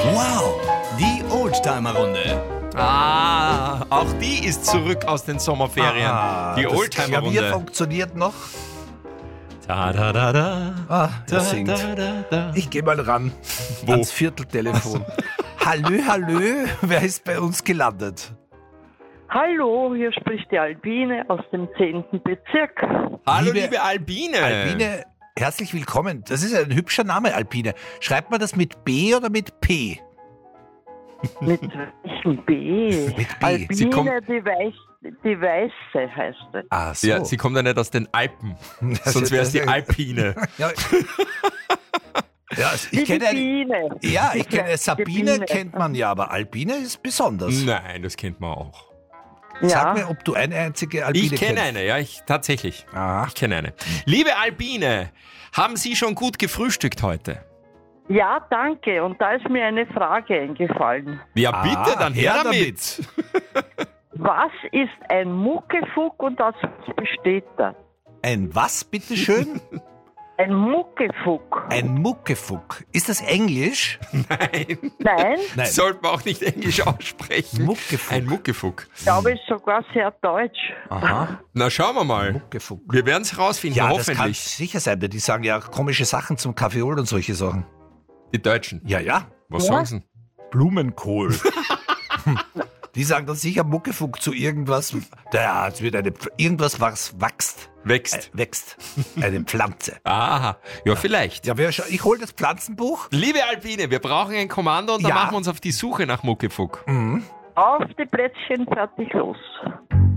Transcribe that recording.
Wow, die Oldtimer-Runde. Ah, auch die ist zurück aus den Sommerferien. Die Das Oldtimer-Runde. Klavier funktioniert noch. Da, da, da, da. Er singt. Ich gehe mal ran Wo? ans Vierteltelefon. Hallö, wer ist bei uns gelandet? Hallo, hier spricht die Albine aus dem 10. Bezirk. Hallo, Liebe liebe Albine. Albine, herzlich willkommen. Das ist ein hübscher Name, Albine. Schreibt man das mit B oder mit P? Mit welchem B? Mit B. Albine, Sie kommt- die Weiße heißt es. Ah, so. Ja, sie kommt ja nicht aus den Alpen. Sonst wäre es die Alpine. Ja, ja also ich Die kenne eine, Biene. ja, ich kenne Die Sabine, Biene. kennt man ja, aber Albine ist besonders. Nein, das kennt man auch. Sag Ja, mir, ob du eine einzige Albine Ich kenne kennst. eine, ja, tatsächlich. Aha. Ich kenne eine. Liebe Albine, haben Sie schon gut gefrühstückt heute? ja, danke. Und da ist mir eine Frage eingefallen. Ja, bitte, dann her her damit. Was ist ein Muckefuck und aus was besteht er? Ein was, bitteschön? Ein Muckefuck. Ein Muckefuck. Ist das Englisch? Nein, Nein, Nein. sollte man auch nicht Englisch aussprechen. Muckefuck. Ein Muckefuck. ich glaube, es ist sogar sehr deutsch. Aha, Na, schauen wir mal. Muckefuck. Wir werden es rausfinden, Ja, das kann hoffentlich. sicher sein, denn die sagen ja komische Sachen zum Kaffeeol und solche Sachen. Die Deutschen. Ja. Was Ja? sagen sie? Blumenkohl. Die sagen dann sicher Muckefuck zu irgendwas. Ja, es wird irgendwas, was wächst. Wächst. Eine Pflanze. Aha, ja, vielleicht. Ja, ich hole das Pflanzenbuch. Liebe Albine, wir brauchen ein Kommando und dann Ja. machen wir uns auf die Suche nach Muckefuck. Auf die Plätzchen, fertig, los.